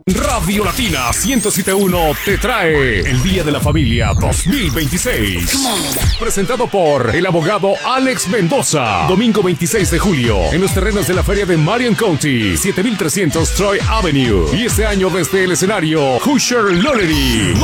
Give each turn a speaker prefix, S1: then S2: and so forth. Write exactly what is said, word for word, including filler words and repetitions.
S1: Radio Latina ciento siete punto uno te trae el Día de la Familia dos mil veintiséis. Presentado por el abogado Alex Mendoza. Domingo veintiséis de julio en los terrenos de la feria de Marion County, siete mil trescientos Troy Avenue. Y este año desde el escenario Hoosier Lollery.